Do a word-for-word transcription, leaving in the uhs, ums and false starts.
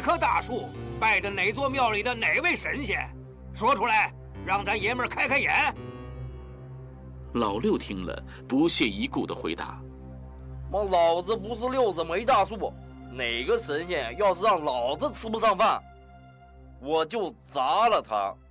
棵大树拜着哪座庙里的哪位神仙？说出来，让咱爷们儿开开眼。 老六听了，不屑一顾地回答： 妈，老子不是六子没大树，哪个神仙要是让老子吃不上饭，我就砸了他。